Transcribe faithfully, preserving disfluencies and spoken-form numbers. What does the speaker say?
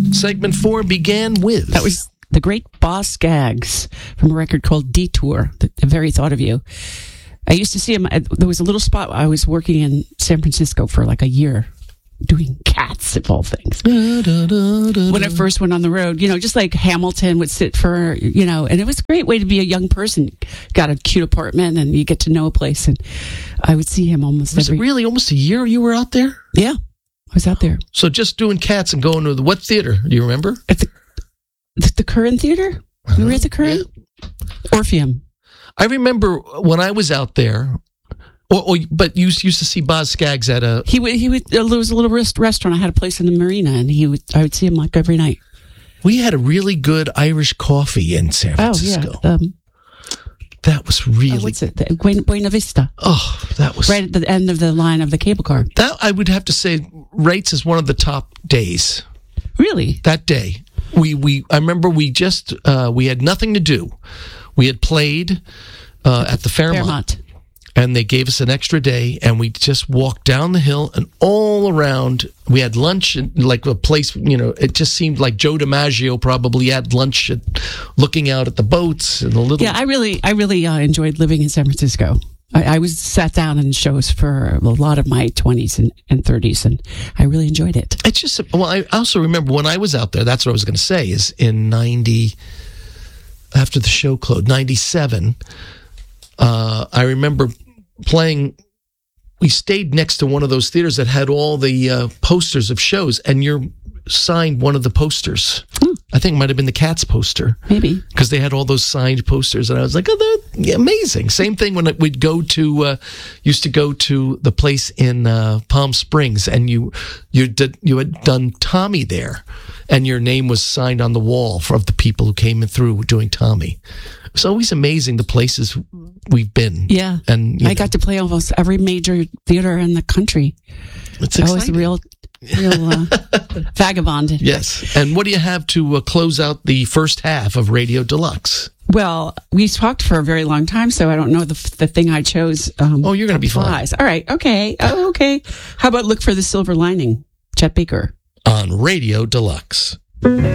Segment four began with... That was the great Boz Scaggs from a record called Detour, the, the very thought of you. I used to see him. At, there was a little spot. I was working in San Francisco for like a year doing Cats, of all things. Da, da, da, da, when I first went on the road, you know, just like Hamilton would sit for, you know, and it was a great way to be a young person. Got a cute apartment and you get to know a place. And I would see him almost was every... it really almost a year you were out there? Yeah, I was out there. So just doing Cats and going to the, what theater? Do you remember? At the, the, the Curran Theater? Uh-huh. You were at the Curran? Yeah. Orpheum. I remember when I was out there... Or, or, but you used to see Boz Scaggs at a... He would, he would, there was a little rest, restaurant. I had a place in the marina, and he would, I would see him like every night. We had a really good Irish coffee in San Francisco. Oh, yeah. Um, that was really... Oh, what's it? The Buena, Buena Vista. Oh, that was... Right at the end of the line of the cable car. That, I would have to say, rates as one of the top days. Really? That day. We, we, I remember we just, uh, we had nothing to do. We had played uh, at the Fairmont. Fairmont. And they gave us an extra day, and we just walked down the hill and all around. We had lunch, and like a place, you know, it just seemed like Joe DiMaggio probably had lunch, and looking out at the boats and the little. Yeah, I really, I really uh, enjoyed living in San Francisco. I, I was sat down in shows for a lot of my twenties and, and thirties, and I really enjoyed it. It's just, well, I also remember when I was out there, that's what I was going to say, is in ninety, after the show closed, ninety-seven, uh, I remember playing, we stayed next to one of those theaters that had all the uh, posters of shows, and you signed one of the posters. Hmm. I think it might have been the Cats poster. Maybe. Because they had all those signed posters, and I was like, oh, they're amazing. Same thing when we'd go to, uh, used to go to the place in uh, Palm Springs, and you you did you had done Tommy there, and your name was signed on the wall for, of the people who came in through doing Tommy. It's always amazing the places we've been. Yeah. And I know, got to play almost every major theater in the country. It's exciting. I was a real, real uh, vagabond. Yes. And what do you have to uh, close out the first half of Radio Deluxe? Well, we talked for a very long time, so I don't know the the thing I chose. Um, oh, you're going to be fine. All right. Okay. Oh, okay. How about Look for the Silver Lining? Chet Baker. On Radio Deluxe.